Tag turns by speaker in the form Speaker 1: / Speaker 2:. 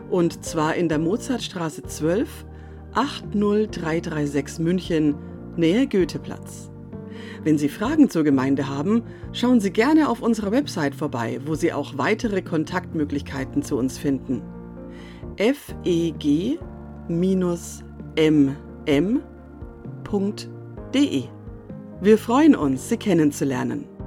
Speaker 1: Und zwar in der Mozartstraße 12, 80336 München, Nähe Goetheplatz. Wenn Sie Fragen zur Gemeinde haben, schauen Sie gerne auf unserer Website vorbei, wo Sie auch weitere Kontaktmöglichkeiten zu uns finden. feg-mm.de. Wir freuen uns, Sie kennenzulernen.